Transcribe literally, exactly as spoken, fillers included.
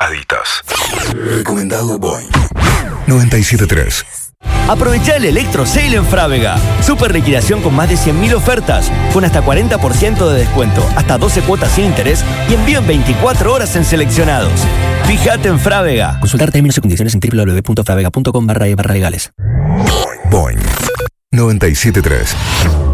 Adidas. Recomendado Boing. noventa y siete punto tres. Aprovecha el Electro Sale en Frávega. Super liquidación con más de cien mil ofertas, con hasta cuarenta por ciento de descuento, hasta doce cuotas sin interés y envío en veinticuatro horas en seleccionados. Fíjate en Frávega. Consultar términos y condiciones en doble u doble u doble u punto fravega punto com barra e barra legales. Boing. noventa y siete punto tres.